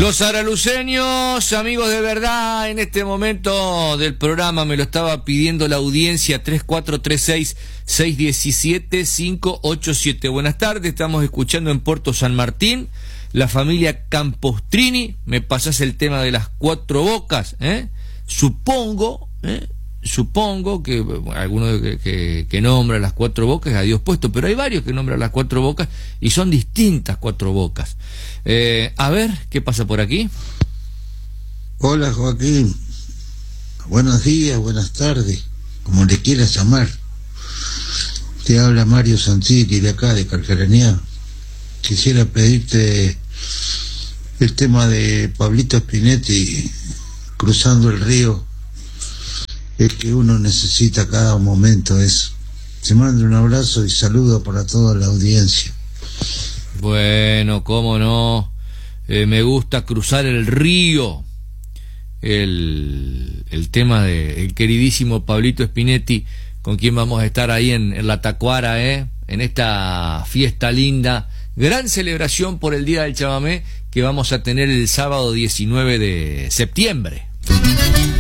Los araluceños, amigos de verdad, en este momento del programa me lo estaba pidiendo la audiencia 3436-617-587. Buenas tardes, estamos escuchando en Puerto San Martín, la familia Campostrini. Me pasás el tema de las cuatro bocas, Supongo que alguno que nombra las cuatro bocas a Dios puesto, pero hay varios que nombran las cuatro bocas y son distintas cuatro bocas. A ver, ¿qué pasa por aquí? Hola Joaquín, buenos días, buenas tardes, como le quieras llamar. Te habla Mario Santilli de acá de Carcarañá. Quisiera pedirte el tema de Pablito Spinetti, Cruzando el Río. Es que uno necesita cada momento eso. Te mando un abrazo y saludo para toda la audiencia. Bueno, cómo no. Me gusta Cruzar el Río. El tema del queridísimo Pablito Spinetti, con quien vamos a estar ahí en la Tacuara, en esta fiesta linda. Gran celebración por el Día del Chamamé que vamos a tener el sábado 19 de septiembre.